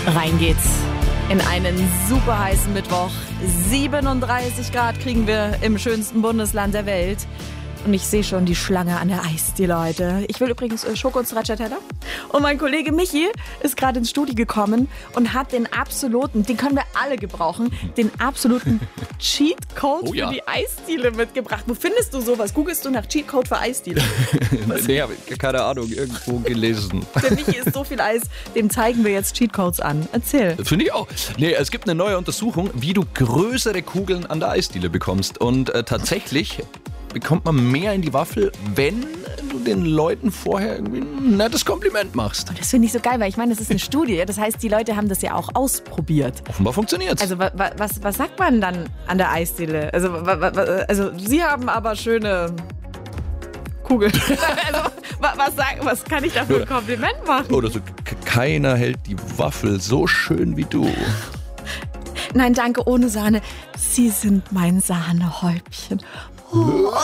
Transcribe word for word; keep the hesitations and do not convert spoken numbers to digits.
Rein geht's in einen super heißen Mittwoch. siebenunddreißig Grad kriegen wir im schönsten Bundesland der Welt. Und ich sehe schon die Schlange an der Eisdiele heute. Ich will übrigens äh, Schoko und Stracciatella. Und mein Kollege Michi ist gerade ins Studio gekommen und hat den absoluten, den können wir alle gebrauchen, den absoluten Cheatcode Oh ja. für die Eisdiele mitgebracht. Wo findest du sowas? Googlest du nach Cheatcode für Eisdiele? Nee, habe ich keine Ahnung, irgendwo gelesen. Der Michi isst so viel Eis, dem zeigen wir jetzt Cheatcodes an. Erzähl. Finde ich auch. Nee, es gibt eine neue Untersuchung, wie du größere Kugeln an der Eisdiele bekommst. Und äh, tatsächlich bekommt man mehr in die Waffel, wenn du den Leuten vorher irgendwie ein nettes Kompliment machst. Das finde ich so geil, weil ich meine, das ist eine Studie. Ja? Das heißt, die Leute haben das ja auch ausprobiert. Offenbar funktioniert's. Also wa, wa, was, was sagt man dann an der Eisdiele? Also, wa, wa, also Sie haben aber schöne Kugeln. Also wa, was, sag, was kann ich da für ein Kompliment machen? Oder so, k- keiner hält die Waffel so schön wie du. Nein, danke, ohne Sahne. Sie sind mein Sahnehäubchen.